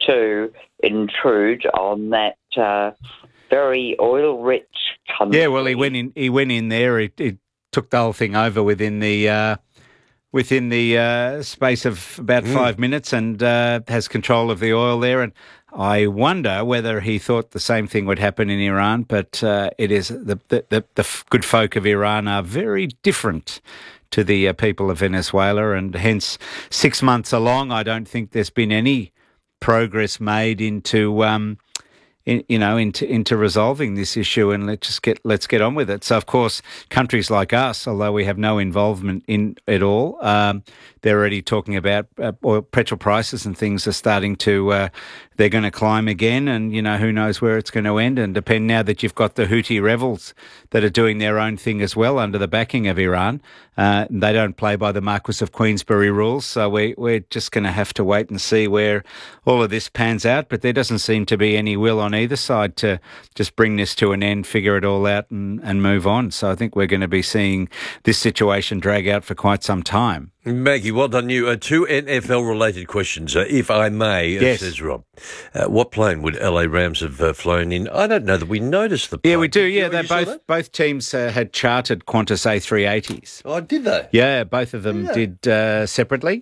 to intrude on that uh, very oil-rich country. Yeah, well, he went in. He went in there. It, it took the whole thing over within the uh, within the uh, space of about Mm. five minutes, and uh, has control of the oil there. And I wonder whether he thought the same thing would happen in Iran. But uh, it is the the, the the f- good folk of Iran are very different to the uh, people of Venezuela, and hence six months along, I don't think there's been any progress made into. Um, In, you know, into into resolving this issue, and let's just get let's get on with it. So, of course, countries like us, although we have no involvement in it all, um, they're already talking about uh, oil, petrol prices and things are starting to uh, they're going to climb again, and you know who knows where it's going to end. And depend now that you've got the Houthi rebels that are doing their own thing as well under the backing of Iran. Uh, they don't play by the Marquis of Queensberry rules, so we we're just going to have to wait and see where all of this pans out. But there doesn't seem to be any will on either side to just bring this to an end, figure it all out and, and move on. So I think we're going to be seeing this situation drag out for quite some time. Maggie, well done you. Uh, two N F L-related questions, uh, if I may, uh, Yes. says Rob. Uh, what plane would L A Rams have uh, flown in? I don't know that we noticed the plane. Yeah, we do. Did you- Yeah, they you saw both that? both teams uh, had chartered Qantas A three eighties. Oh, did they? Yeah, both of them Yeah. did uh, separately.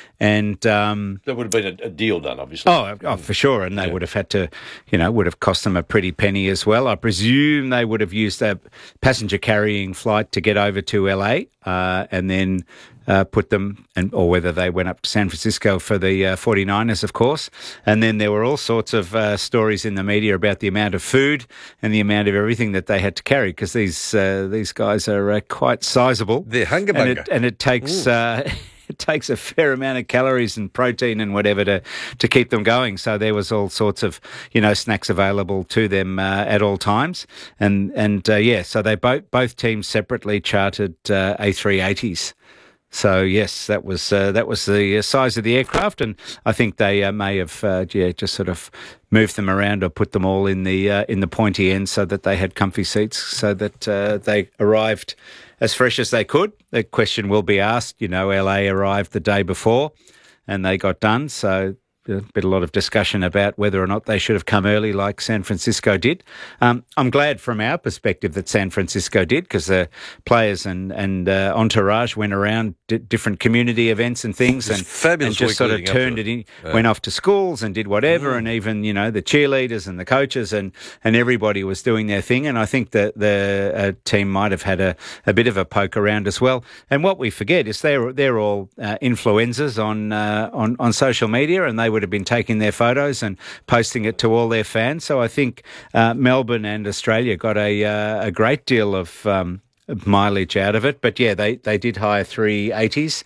And um, That would have been a, a deal done, obviously. Oh, oh, for sure. And they would have had to, you know, would have cost them a pretty penny as well. I presume they would have used a passenger carrying flight to get over to L A uh, and then uh, put them, and or whether they went up to San Francisco for the uh, 49ers, of course. And then there were all sorts of uh, stories in the media about the amount of food and the amount of everything that they had to carry, because these uh, these guys are uh, quite sizable. They're hunger and bunga. it, and it takes... Uh, It takes a fair amount of calories and protein and whatever to, to keep them going. So there was all sorts of, you know, snacks available to them uh, at all times. And, and uh, yeah, so they both both teams separately chartered uh, A three eighties. So yes, that was uh, that was the size of the aircraft, and I think they uh, may have uh, yeah just sort of moved them around or put them all in the uh, in the pointy end so that they had comfy seats, so that uh, they arrived as fresh as they could. The question will be asked, you know, L A arrived the day before, and they got done, so a bit a lot of discussion about whether or not they should have come early like San Francisco did. Um, I'm glad from our perspective that San Francisco did, because the players and, and uh, entourage went around d- different community events and things and, fabulous and just week sort of leading up turned to it it. in, Yeah. went off to schools and did whatever, Mm. and even, you know, the cheerleaders and the coaches and, and everybody was doing their thing. And I think that the uh, team might have had a, a bit of a poke around as well. And what we forget is they're, they're all uh, influencers on, uh, on, on social media, and they would have been taking their photos and posting it to all their fans. So I think uh, Melbourne and Australia got a uh, a great deal of um, mileage out of it. But yeah, they, they did hire three eighties,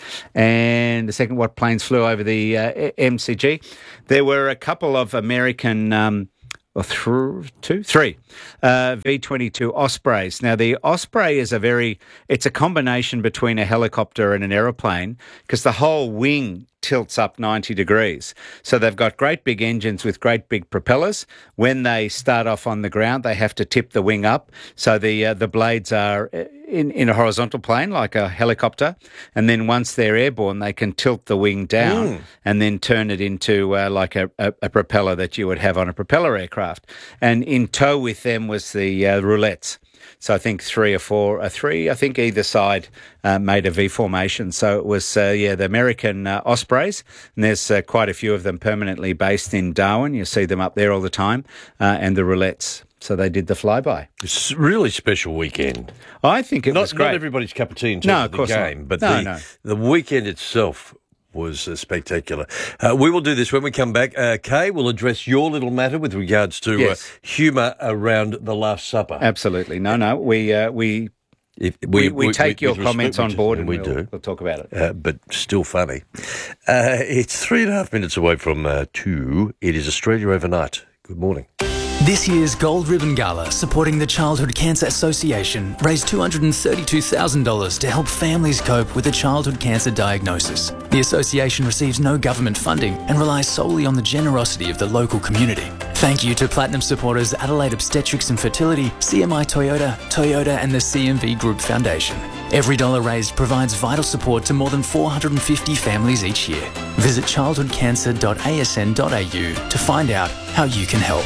and the second what planes flew over the uh, M C G. There were a couple of American. Um, Or th- two, three, uh, V twenty-two Ospreys. Now, the Osprey is a very, it's a combination between a helicopter and an aeroplane, because the whole wing tilts up ninety degrees. So they've got great big engines with great big propellers. When they start off on the ground, they have to tip the wing up. So the uh, the blades are in, in a horizontal plane like a helicopter. And then once they're airborne, they can tilt the wing down Mm. and then turn it into uh, like a, a, a propeller that you would have on a propeller aircraft. And in tow with them was the uh, roulettes. So I think three or four, uh, three, I think either side uh, made a V formation. So it was, uh, yeah, the American uh, Ospreys, and there's uh, quite a few of them permanently based in Darwin. You see them up there all the time, uh, and the roulettes. So they did the flyby. It's a really special weekend. I think it not, was great. Not everybody's cup of tea in terms No, of of the course not. game, but No, the, no. the weekend itself was uh, spectacular. Uh, we will do this when we come back. Uh, Kay will address your little matter with regards to Yes. uh, humour around the Last Supper. Absolutely. No, no. We uh, we, If, we we take your with comments respect, on board, and we we'll, do. we'll talk about it. Uh, but still funny. Uh, it's three and a half minutes away from uh, two. It is Australia Overnight. Good morning. This year's Gold Ribbon Gala, supporting the Childhood Cancer Association, raised two hundred thirty-two thousand dollars to help families cope with a childhood cancer diagnosis. The association receives no government funding and relies solely on the generosity of the local community. Thank you to Platinum supporters Adelaide Obstetrics and Fertility, C M I Toyota, Toyota and the C M V Group Foundation. Every dollar raised provides vital support to more than four hundred fifty families each year. Visit childhood cancer dot a s n dot a u to find out how you can help.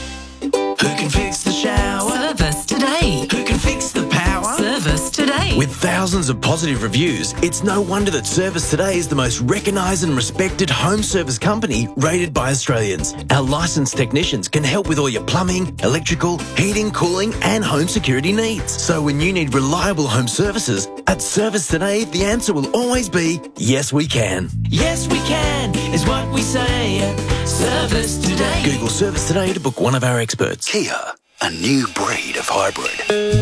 Who can fix the shower? Service today. Who can fix the power? Service today. With thousands of positive reviews, it's no wonder that Service Today is the most recognised and respected home service company rated by Australians. Our licensed technicians can help with all your plumbing, electrical, heating, cooling and home security needs. So when you need reliable home services, at Service Today, the answer will always be, yes we can. Yes, we can, is what we say at Service Today. Google Service Today to book one of our experts. Kia, a new breed of hybrid.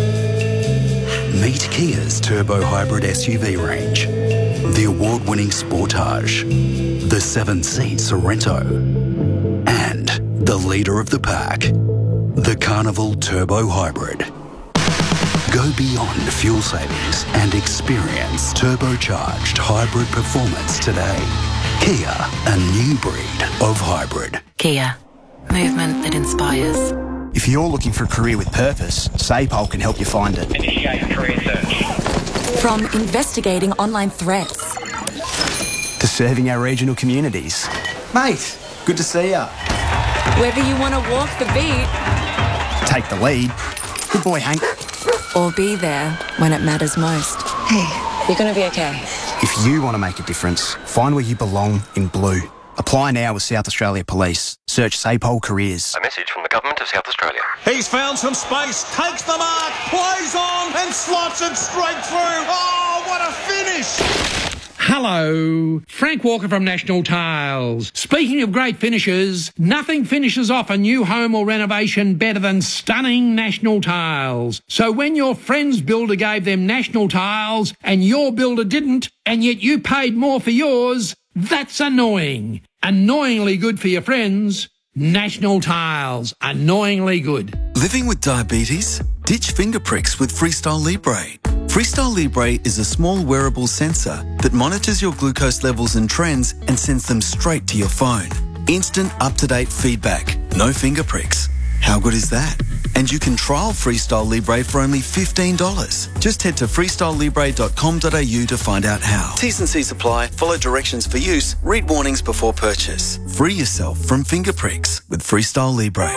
Meet Kia's turbo hybrid S U V range. The award-winning Sportage, the seven-seat Sorrento, and the leader of the pack, the Carnival Turbo Hybrid. Go beyond fuel savings and experience turbocharged hybrid performance today. Kia, a new breed of hybrid. Kia, movement that inspires. If you're looking for a career with purpose, SAPOL can help you find it. Initiate career search. From investigating online threats To serving our regional communities. Mate, good to see ya. Whether you want to walk the beat Take the lead. Good boy, Hank. Or be there when it matters most. Hey, you're going to be okay. If you want to make a difference, find where you belong in blue. Apply now with South Australia Police. Search SAPOL Careers. A message from the Government of South Australia. He's found some space, takes the mark, plays on and slots it straight through. Oh, what a finish! Hello, Frank Walker from National Tiles. Speaking of great finishes, nothing finishes off a new home or renovation better than stunning National Tiles. So when your friend's builder gave them National Tiles and your builder didn't, and yet you paid more for yours, that's annoying. Annoyingly good for your friends. National Tiles. Annoyingly good. Living with diabetes? Ditch finger pricks with Freestyle Libre. Freestyle Libre is a small wearable sensor that monitors your glucose levels and trends and sends them straight to your phone. Instant up-to-date feedback. No finger pricks. How good is that? And you can trial Freestyle Libre for only fifteen dollars. Just head to freestyle libre dot com dot a u to find out how. T's and C's apply. Follow directions for use. Read warnings before purchase. Free yourself from finger pricks with Freestyle Libre.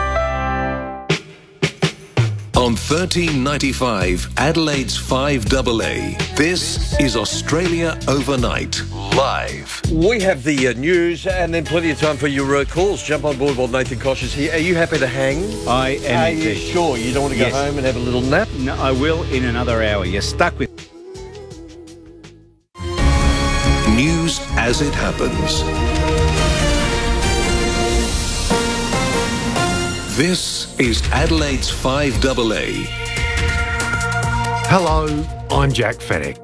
On thirteen ninety-five, Adelaide's five A A. This is Australia Overnight, live. We have the uh, news and then plenty of time for your uh, calls. Jump on board while Nathan Kosh is here. Are you happy to hang? I am Are indeed. you sure you don't want to go Yes. home and have a little nap? No, I will in another hour. You're stuck with... News as it happens. This is Adelaide's five A A. Hello, I'm Jack Fennick.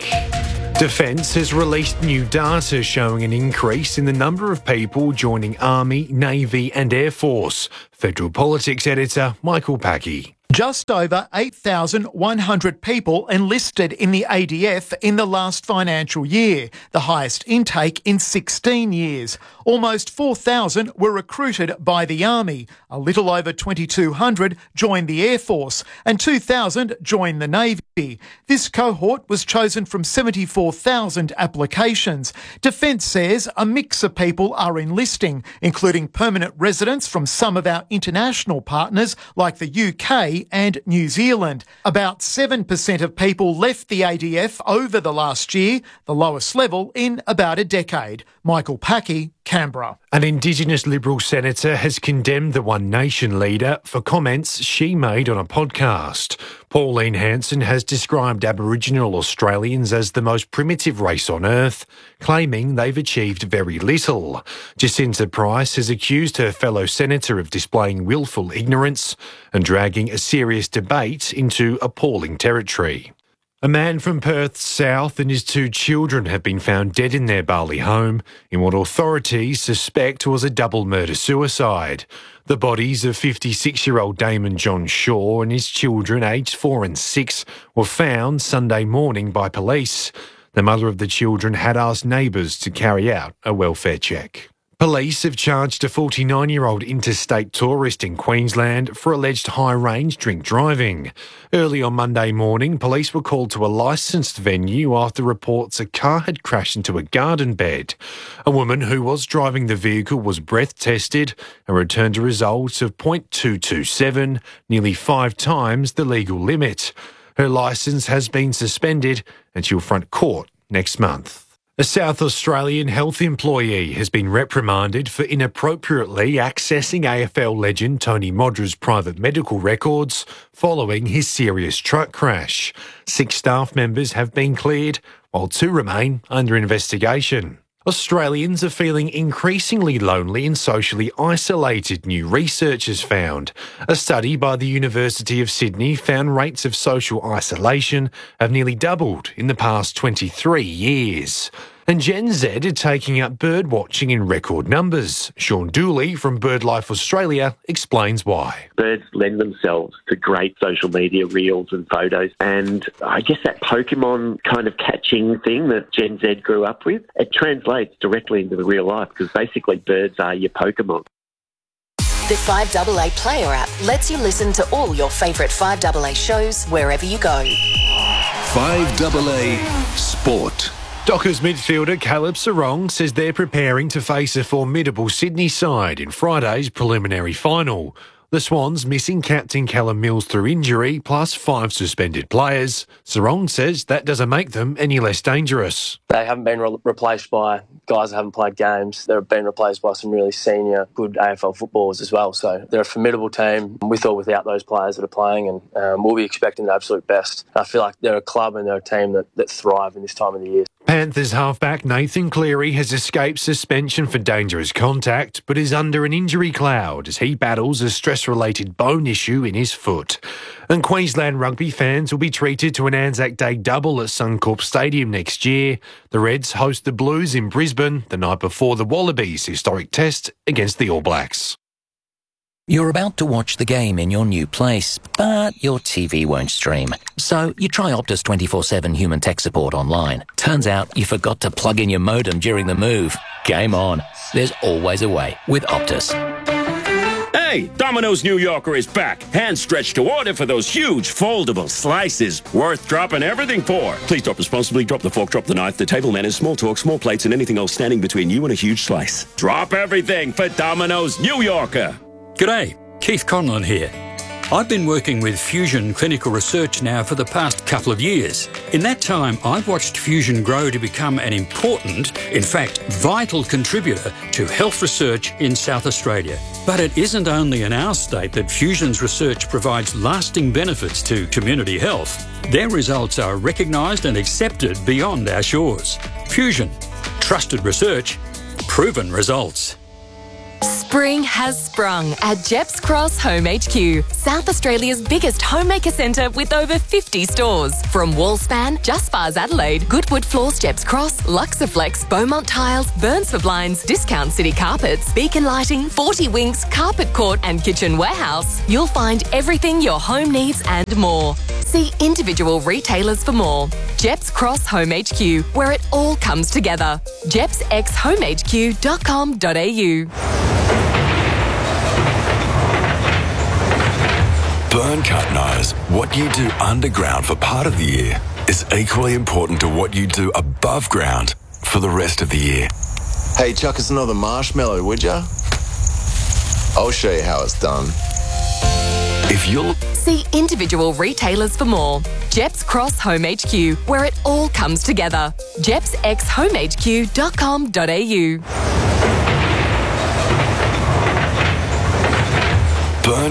Defence has released new data showing an increase in the number of people joining Army, Navy and Air Force. Federal Politics editor Michael Packy. Just over eight thousand one hundred people enlisted in the A D F in the last financial year, the highest intake in sixteen years. Almost four thousand were recruited by the Army, a little over twenty-two hundred joined the Air Force and two thousand joined the Navy. This cohort was chosen from seventy-four thousand applications. Defence says a mix of people are enlisting, including permanent residents from some of our international partners like the U K and New Zealand. About seven percent of people left the A D F over the last year, the lowest level in about a decade. Michael Packy, Canberra. An Indigenous Liberal senator has condemned the One Nation leader for comments she made on a podcast. Pauline Hanson has described Aboriginal Australians as the most primitive race on earth, claiming they've achieved very little. Jacinta Price has accused her fellow senator of displaying willful ignorance and dragging a serious debate into appalling territory. A man from Perth's south and his two children have been found dead in their Bali home in what authorities suspect was a double murder-suicide. The bodies of fifty-six-year-old Damon John Shaw and his children, aged four and six, were found Sunday morning by police. The mother of the children had asked neighbours to carry out a welfare check. Police have charged a forty-nine-year-old interstate tourist in Queensland for alleged high-range drink driving. Early on Monday morning, police were called to a licensed venue after reports a car had crashed into a garden bed. A woman who was driving the vehicle was breath tested and returned a result of point two two seven, nearly five times the legal limit. Her licence has been suspended and she'll front court next month. A South Australian health employee has been reprimanded for inappropriately accessing A F L legend Tony Modra's private medical records following his serious truck crash. Six staff members have been cleared, while two remain under investigation. Australians are feeling increasingly lonely and socially isolated, new research has found. A study by the University of Sydney found rates of social isolation have nearly doubled in the past twenty-three years. And Gen Z are taking up bird watching in record numbers. Sean Dooley from BirdLife Australia explains why. Birds lend themselves to great social media reels and photos, and I guess that Pokemon kind of catching thing that Gen Z grew up with, it translates directly into the real life because basically birds are your Pokemon. The five A A Player app lets you listen to all your favourite five A A shows wherever you go. five A A Sport. Dockers midfielder Caleb Sarong says they're preparing to face a formidable Sydney side in Friday's preliminary final. The Swans missing captain Callum Mills through injury, plus five suspended players. Sarong says that doesn't make them any less dangerous. They haven't been re- replaced by guys that haven't played games. They've been replaced by some really senior, good A F L footballers as well. So they're a formidable team with or without those players that are playing, and um, we'll be expecting the absolute best. I feel like they're a club and they're a team that, that thrive in this time of the year. Panthers halfback Nathan Cleary has escaped suspension for dangerous contact, but is under an injury cloud as he battles a stress-related bone issue in his foot. And Queensland rugby fans will be treated to an Anzac Day double at Suncorp Stadium next year. The Reds host the Blues in Brisbane the night before the Wallabies' historic test against the All Blacks. You're about to watch the game in your new place, but your T V won't stream. So you try Optus twenty-four seven human tech support online. Turns out you forgot to plug in your modem during the move. Game on. There's always a way with Optus. Hey, Hey, Domino's New Yorker is back. Hand stretched to order for those huge foldable slices. Worth dropping everything for. Please drop responsibly. Drop the fork, drop the knife, the table manners, small talk, small plates, and anything else standing between you and a huge slice. Drop everything for Domino's New Yorker. G'day, Keith Conlon here. I've been working with Fusion Clinical Research now for the past couple of years. In that time, I've watched Fusion grow to become an important, in fact, vital contributor to health research in South Australia. But it isn't only in our state that Fusion's research provides lasting benefits to community health. Their results are recognised and accepted beyond our shores. Fusion. Trusted research. Proven results. Spring has sprung at Jeps Cross Home H Q, South Australia's biggest homemaker centre with over fifty stores. From Wallspan, Just Bars Adelaide, Goodwood Floors Jeps Cross, Luxaflex, Beaumont Tiles, Burns for Blinds, Discount City Carpets, Beacon Lighting, forty Winks, Carpet Court and Kitchen Warehouse, you'll find everything your home needs and more. See individual retailers for more. Jeps Cross Home H Q, where it all comes together. jeps x home h q dot com dot a u. Burncut knows what you do underground for part of the year is equally important to what you do above ground for the rest of the year. Hey, chuck us another marshmallow, would ya? I'll show you how it's done. If you'll See individual retailers for more. Jeps Cross Home H Q, where it all comes together. jeps x home h q dot com dot a u.